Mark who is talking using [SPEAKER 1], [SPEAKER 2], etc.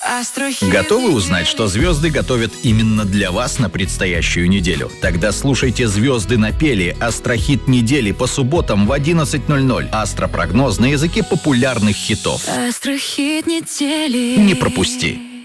[SPEAKER 1] Готовы узнать, что звезды готовят именно для вас на предстоящую неделю? Тогда слушайте «Звезды напели» — астрохит недели по субботам в 11:00. Астропрогноз на языке популярных хитов.
[SPEAKER 2] Астрохит недели.
[SPEAKER 1] Не пропусти!